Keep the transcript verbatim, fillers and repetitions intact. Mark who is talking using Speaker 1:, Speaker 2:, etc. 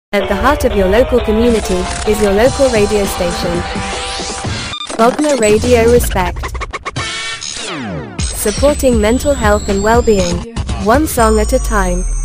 Speaker 1: At the heart of your local community is your local radio station. Bognor Radio Respect. Supporting mental health and well-being, one song at a time.